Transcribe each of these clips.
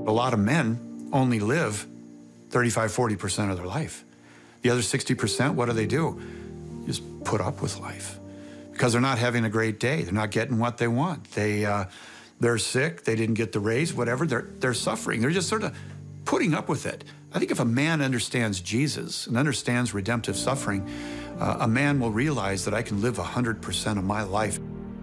A lot of men only live 35, 40% of their life. The other 60%, what do? Just put up with life because they're not having a great day. They're not getting what they want. They're sick. They didn't get the raise, whatever. They're suffering. They're just sort of putting up with it. I think if a man understands Jesus and understands redemptive suffering, a man will realize that I can live 100% of my life.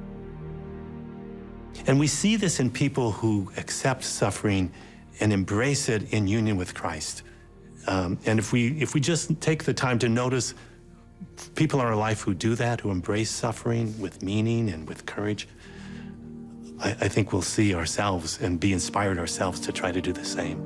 And we see this in people who accept suffering and embrace it in union with Christ. And if we just take the time to notice people in our life who do that, who embrace suffering with meaning and with courage, I think we'll see ourselves and be inspired ourselves to try to do the same.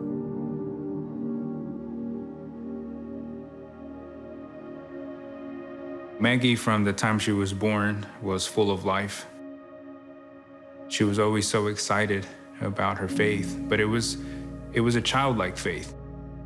Maggie, from the time she was born, was full of life. She was always so excited about her faith, but it was a childlike faith.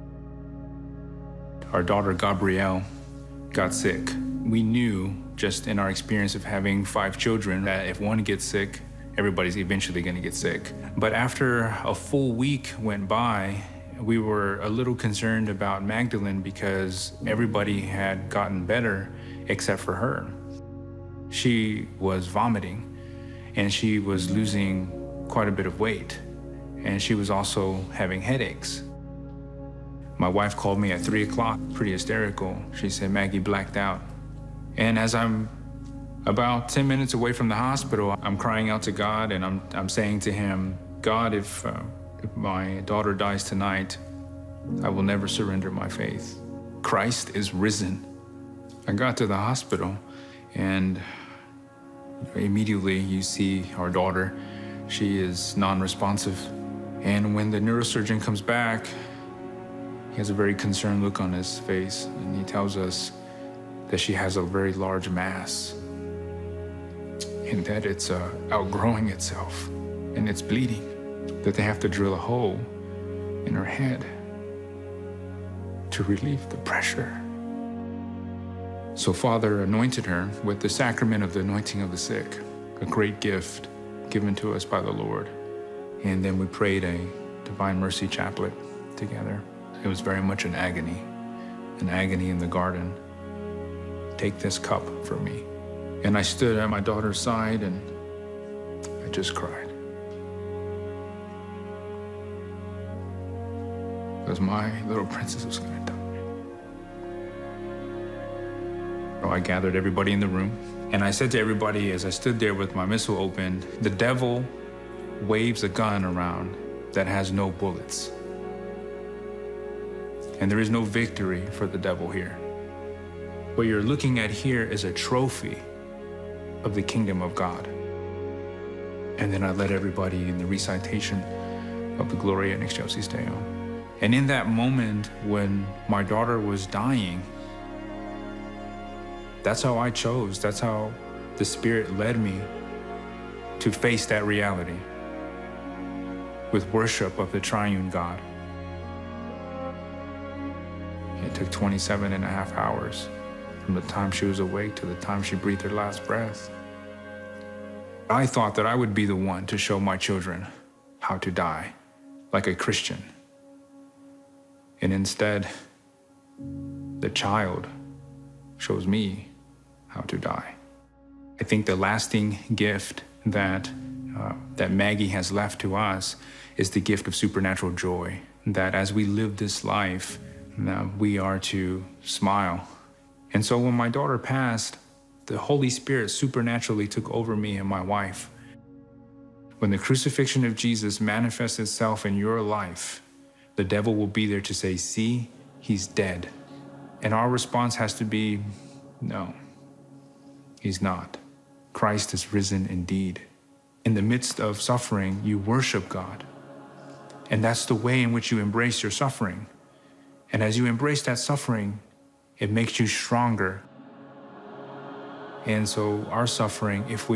Our daughter, Gabrielle, got sick. We knew, just in our experience of having 5 children, that if one gets sick, everybody's eventually going to get sick. But after a full week went by, we were a little concerned about Magdalene because everybody had gotten better except for her. She was vomiting, and she was losing quite a bit of weight, and she was also having headaches. My wife called me at 3 o'clock, pretty hysterical. She said, Maggie blacked out. And as I'm about 10 minutes away from the hospital, I'm crying out to God, and I'm saying to him, God, if my daughter dies tonight, I will never surrender my faith. Christ is risen. I got to the hospital, and immediately you see our daughter. She is non-responsive. And when the neurosurgeon comes back, he has a very concerned look on his face, and he tells us that she has a very large mass and that it's outgrowing itself and it's bleeding, that they have to drill a hole in her head to relieve the pressure. So Father anointed her with the sacrament of the anointing of the sick, a great gift given to us by the Lord. And then we prayed a Divine Mercy Chaplet together. It was very much an agony in the garden. Take this cup from me. And I stood at my daughter's side and I just cried. Because my little princess was gonna die. So I gathered everybody in the room, and I said to everybody as I stood there with my missal open, the devil waves a gun around that has no bullets. And there is no victory for the devil here. What you're looking at here is a trophy of the kingdom of God. And then I led everybody in the recitation of the Gloria in Excelsis Deo. And in that moment when my daughter was dying, that's how I chose, that's how the Spirit led me to face that reality with worship of the triune God. It took 27 and a half hours from the time she was awake to the time she breathed her last breath. I thought that I would be the one to show my children how to die like a Christian. And instead, the child shows me how to die. I think the lasting gift that Maggie has left to us is the gift of supernatural joy, that as we live this life, we are to smile. And so when my daughter passed, the Holy Spirit supernaturally took over me and my wife. When the crucifixion of Jesus manifests itself in your life, the devil will be there to say, see, he's dead. And our response has to be, no, he's not. Christ is risen indeed. In the midst of suffering, you worship God. And that's the way in which you embrace your suffering. And as you embrace that suffering, it makes you stronger. And so our suffering, if we